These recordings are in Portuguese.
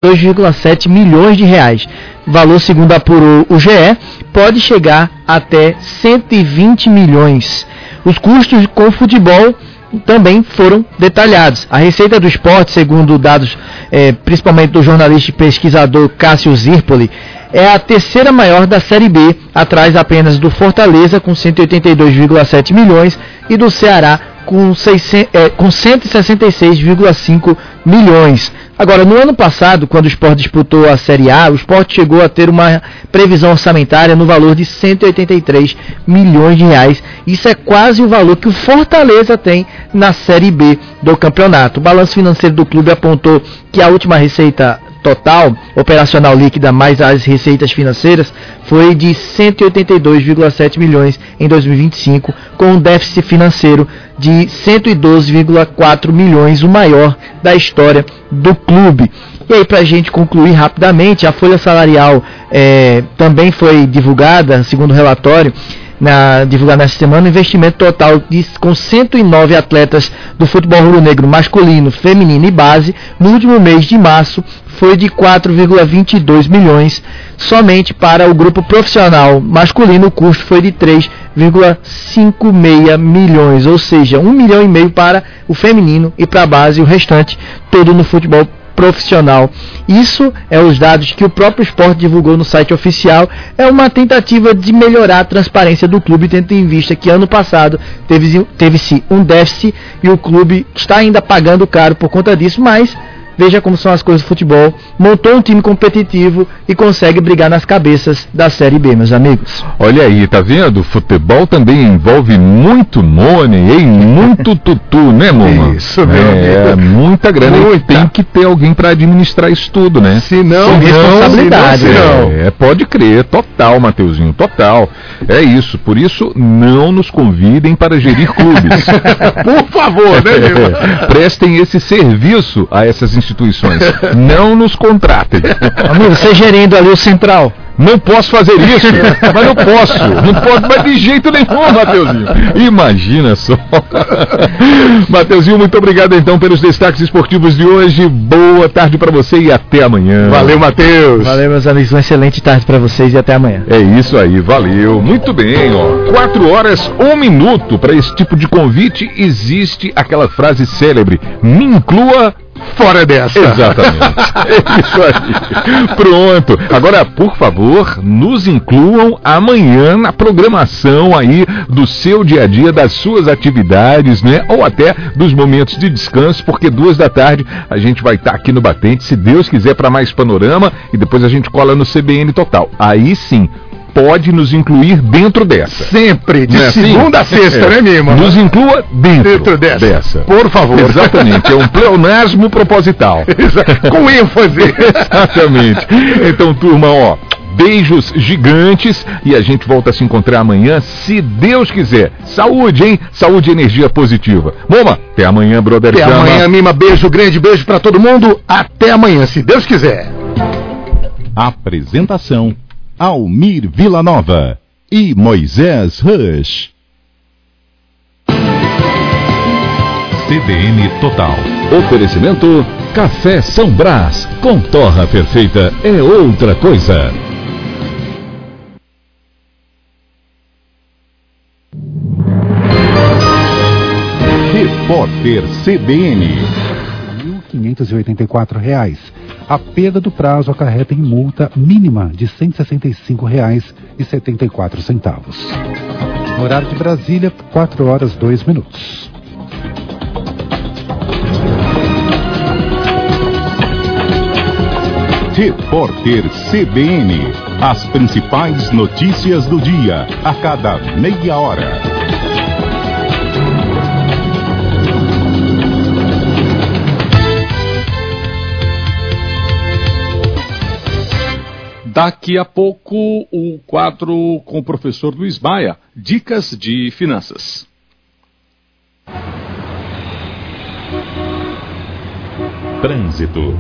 2,7 milhões de reais. O valor, segundo apurou o GE, pode chegar até 120 milhões. Os custos com o futebol também foram detalhados. A receita do esporte, segundo dados principalmente do jornalista e pesquisador Cássio Zirpoli, é a terceira maior da Série B, atrás apenas do Fortaleza, com 182,7 milhões, e do Ceará, com 166,5 milhões. Agora, no ano passado, quando o Sport disputou a Série A, o Sport chegou a ter uma previsão orçamentária no valor de 183 milhões de reais. Isso é quase o valor que o Fortaleza tem na Série B do campeonato. O balanço financeiro do clube apontou que a última receita total, operacional líquida mais as receitas financeiras, foi de 182,7 milhões em 2025, com um déficit financeiro de 112,4 milhões, o maior da história do clube. E aí, para a gente concluir rapidamente, a folha salarial também foi divulgada, segundo o relatório, divulgado nesta semana, o investimento total com 109 atletas do futebol rubro-negro masculino, feminino e base, no último mês de março, foi de 4,22 milhões. Somente para o grupo profissional masculino, o custo foi de 3,56 milhões, ou seja, 1,5 milhão para o feminino e para a base, o restante todo no futebol profissional. Isso é os dados que o próprio Sport divulgou no site oficial. É uma tentativa de melhorar a transparência do clube, tendo em vista que ano passado teve-se um déficit e o clube está ainda pagando caro por conta disso, mas veja como são as coisas do futebol. Montou um time competitivo e consegue brigar nas cabeças da Série B, meus amigos. Olha aí, tá vendo? Futebol também envolve muito money, hein? Muito tutu, né, Moma? Isso, meu amigo. Muita grana. Muita. Tem que ter alguém para administrar isso tudo, né? Se não, responsabilidade. Pode crer, total, Mateuzinho, total. É isso, por isso não nos convidem para gerir clubes. Por favor, né, meu? Prestem esse serviço a essas instituições. Não nos contratem. Amigo, você gerindo ali o Central. Não posso fazer isso, mas não posso, mas de jeito nenhum, Mateuzinho. Imagina só. Mateuzinho, muito obrigado então pelos destaques esportivos de hoje. Boa tarde para você e até amanhã. Valeu, Matheus. Valeu, meus amigos, uma excelente tarde para vocês e até amanhã. É isso aí, valeu. Muito bem, 4h01 para esse tipo de convite. Existe aquela frase célebre: me inclua fora dessa. Exatamente. É isso aí. Pronto. Agora, por favor, nos incluam amanhã na programação aí do seu dia a dia, das suas atividades, né? Ou até dos momentos de descanso, porque 14h a gente vai estar aqui no Batente, se Deus quiser, para mais panorama, e depois a gente cola no CBN Total. Aí sim, pode nos incluir dentro dessa. Sempre, de segunda a sexta, né, Mima? Nos inclua dentro dessa. Por favor. Exatamente, é um pleonasmo proposital. Com ênfase. Exatamente. Então, turma, beijos gigantes e a gente volta a se encontrar amanhã, se Deus quiser. Saúde, hein? Saúde e energia positiva. Moma, até amanhã, brother. Até amanhã, Mima. Beijo grande, beijo pra todo mundo. Até amanhã, se Deus quiser. Apresentação: Almir Villanova e Moisés Rush. CBN Total. Oferecimento: Café São Brás. Com torra perfeita é outra coisa. Repórter CBN. R$ 1.584. A perda do prazo acarreta em multa mínima de R$ 165,74. No horário de Brasília, 4h02. Repórter CBN. As principais notícias do dia, a cada meia hora. Daqui a pouco, o quadro com o professor Luiz Maia, Dicas de Finanças. Trânsito.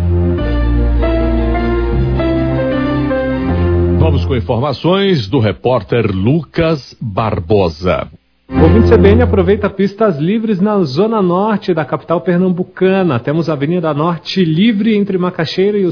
Vamos com informações do repórter Lucas Barbosa. O ouvinte CBN aproveita pistas livres na zona norte da capital pernambucana. Temos a Avenida Norte livre entre Macaxeira e o